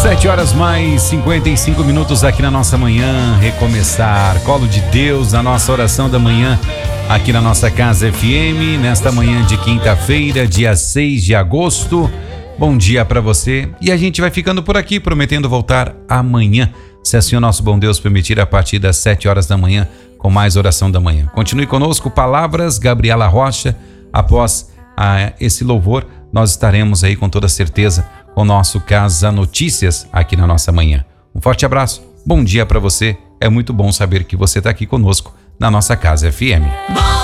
7 horas mais 55 minutos aqui na nossa manhã, recomeçar, colo de Deus, a nossa oração da manhã aqui na nossa Casa FM, nesta manhã de quinta-feira, dia 6 de agosto. Bom dia para você e a gente vai ficando por aqui, prometendo voltar amanhã, se assim o nosso bom Deus permitir, a partir das 7 horas da manhã, com mais oração da manhã. Continue conosco, palavras, Gabriela Rocha. Após esse louvor, nós estaremos aí com toda certeza com o nosso Casa Notícias aqui na nossa manhã. Um forte abraço, bom dia para você, é muito bom saber que você está aqui conosco na nossa Casa FM.